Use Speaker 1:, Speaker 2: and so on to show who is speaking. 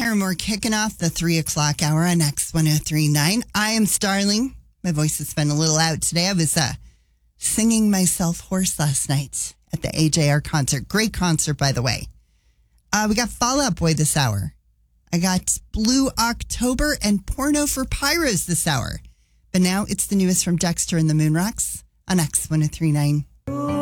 Speaker 1: Paramore kicking off the 3 o'clock hour on X1039. I am Starling. My voice has been a little out today. I was singing myself hoarse last night at the AJR concert. Great concert, by the way. We got Fall Out Boy this hour. I got Blue October and Porno for Pyros this hour. But now it's the newest from Dexter and the Moonrocks on X1039.